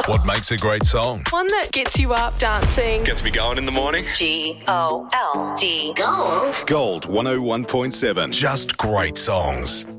What makes a great song? One that gets you up dancing. Gets me going in the morning. Gold. Gold 101.7. Just great songs.